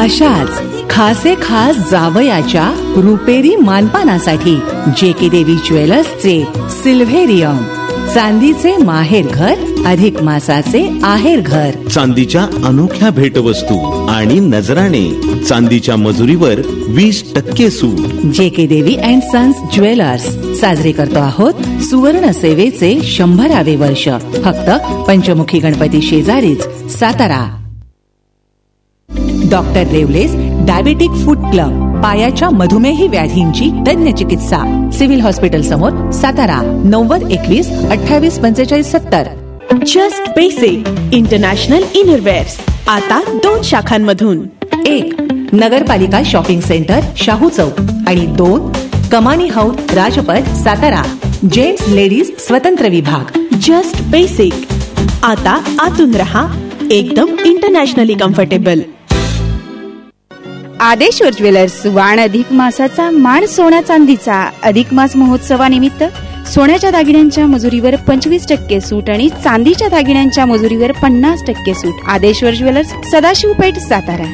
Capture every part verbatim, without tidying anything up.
अशाच खासे खास जावयाच्या रुपेरी मानपानासाठी जे के देवी ज्वेलर्सचे सिल्व्हेरियम, चांदीचे माहेर घर अधिक मासाचे आहेर घर. चांदीच्या अनोख्या भेटवस्तू आणि नजराणे. चांदीच्या मजुरीवर वीस टक्के सूट. जे के देवी अँड सन्स ज्वेलर्स साजरे करतो आहोत सुवर्ण सेवेचे शंभरावे वर्ष. फक्त पंचमुखी गणपती शेजारीच, Satara. Doctor रेवलेस diabetic food club, पायाच्या मधुमेही व्याधींची तज्ञ चिकित्सा. सिव्हिल हॉस्पिटल समोर, सातारा. नव्वद एकवीस अठ्ठावीस पंचेचाळीस सत्तर. जस्ट बेसिक इंटरनॅशनल इनरवेअर्स आता दोन शाखांमधून. एक, नगरपालिका शॉपिंग सेंटर शाहू चौक आणि दोन, कमानी हौद राजपथ सातारा. जेंट्स लेडीज स्वतंत्र विभाग. जस्ट बेसिक आता आतून रहा एकदम इंटरनॅशनली कम्फर्टेबल. आदेश्वर ज्वेलर्स वाण अधिक मासाचा मान सोन्या चांदीचा. अधिक मास महोत्सवानिमित्त सोन्याच्या दागिन्यांच्या मजुरीवर पंचवीस टक्के सूट आणि चांदीच्या दागिन्यांच्या मजुरीवर पन्नास टक्के सूट. आदेश्वर ज्वेलर्स, सदाशिव पेठ, सातारा.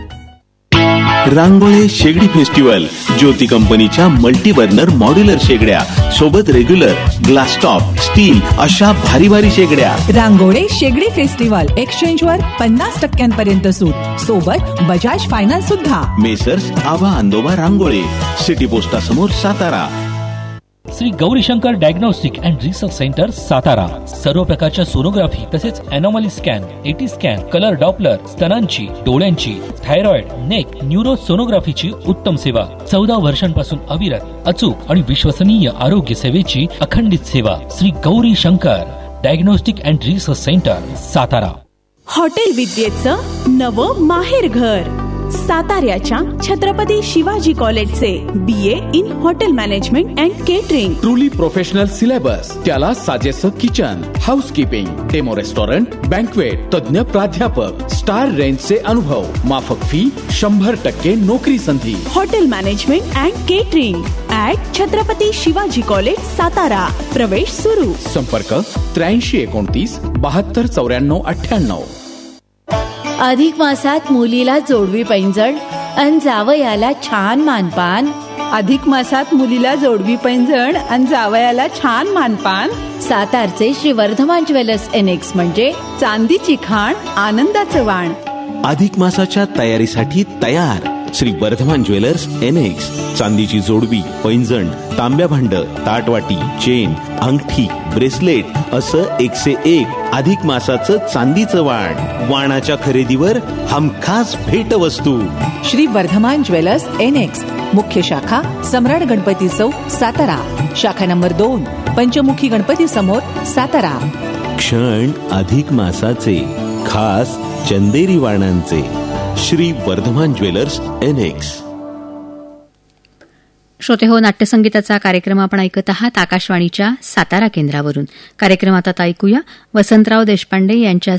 रांगोळे शेगडी फेस्टिवल, ज्योती कंपनीच्या मल्टीबर्नर मॉड्युलर शेगड्या सोबत रेग्युलर, ग्लास टॉप, स्टील अशा भारी भारी शेगड्या. रांगोळे शेगडी फेस्टिवल, एक्सचेंजवर पन्नास टक्क्यांपर्यंत सूट, सोबत बजाज फायनान्स सुद्धा. मेसर्स आबा अंदोबा रांगोळे, सिटी पोस्टा समोर, Satara. Shri Gaurishankar diagnostic and research centre, Satara. सर्व प्रकारच्या सोनोग्राफी तसेच अॅनोमली scan, eighty scan, colour Doppler, स्तनांची, डोळ्यांची, थायरॉइड, नेक, न्यूरो सोनोग्राफीची उत्तम सेवा. चौदा वर्षांपासून अविरत, अचूक आणि विश्वसनीय आरोग्य सेवेची अखंडित सेवा. Shri Gaurishankar diagnostic and research centre, Satara. Hotel विद्येचं नवं माहेर घर. साताऱ्याच्या छत्रपती शिवाजी कॉलेजचे बी ए in hotel management and catering. Truly professional syllabus, त्याला साजेसं kitchen, housekeeping, demo restaurant, banquet, तज्ञ प्राध्यापक, स्टार रेंजचे अनुभव, माफक फी, शंभर टक्के नोकरी संधी. Hotel management and catering at Chhatrapati Shivaji college, Satara. प्रवेश सुरू. संपर्क त्र्याऐंशी एकोणतीस बहात्तर चौऱ्याण्णव अठ्ठ्याण्णव. अधिक मासात मुलीला जोडवी पैंजण अन जावयाला छान मानपान. अधिक मासात मुलीला जोडवी पैंजण अन जावयाला छान मानपान. सातारचे श्री वर्धमान ज्वेलर्स एनेक्स म्हणजे चांदीची खाण, आनंदाचं वाण. अधिक मासाच्या तयारीसाठी तयार श्री वर्धमान ज्वेलर्स एनेक्स. चांदीची जोडवी, पैंजण, तांब्या भांड, ताटवाटी, चेन, अंगठी, ब्रेसलेट असं एकशे एक अधिक मासाचं चांदीचं वाण. वाणाच्या खरेदीवर हमखास भेटवस्तू. श्री वर्धमान ज्वेलर्स एनेक्स, मुख्य शाखा सम्राट गणपती चौक, सातारा. शाखा नंबर दोन, पंचमुखी गणपती समोर, सातारा. क्षण अधिक मासाचे, खास चंदेरी वाणांचे. Shri Vardhman jewellers annex. श्रोते हो, नाट्यसंगीताचा कार्यक्रम आपण ऐकत आहात आकाशवाणीच्या सातारा केंद्रावरून. कार्यक्रमात आता ऐकूया वसंतराव देशपांडे यांच्या